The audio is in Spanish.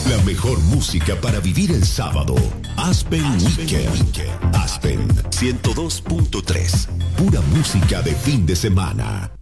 La mejor música para vivir el sábado. Aspen Weekend. Aspen 102.3. Pura música de fin de semana.